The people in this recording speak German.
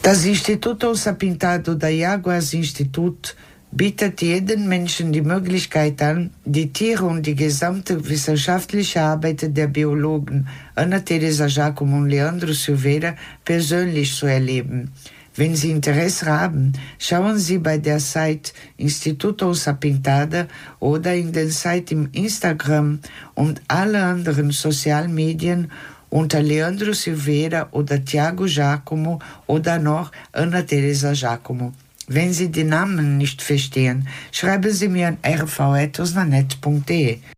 Das Instituto Sapintado da Jaguars Institut bietet jedem Menschen die Möglichkeit an, die Tiere und die gesamte wissenschaftliche Arbeit der Biologen Ana Teresa Giacomo und Leandro Silveira persönlich zu erleben. Wenn Sie Interesse haben, schauen Sie bei der Seite Instituto Sapintada oder in den Seite im Instagram und alle anderen sozialen Medien unter Leandro Silveira oder Tiago Giacomo oder noch Ana Teresa Giacomo. Wenn Sie die Namen nicht verstehen, schreiben Sie mir an rv@osnanet.de.